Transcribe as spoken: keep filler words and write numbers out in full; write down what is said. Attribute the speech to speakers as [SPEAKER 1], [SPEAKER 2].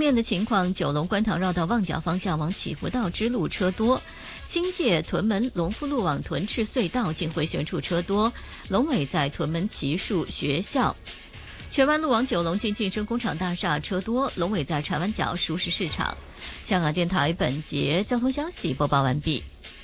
[SPEAKER 1] 面的情况，九龙观塘绕道旺角方向往祈福道支路车多，新界屯门龙富路往屯赤隧道近回旋处车多，龙尾在屯门奇树学校。荃湾路往九龙近晋升工厂大厦车多，龙尾在柴湾角熟食市场。香港电台本节交通消息播报完毕。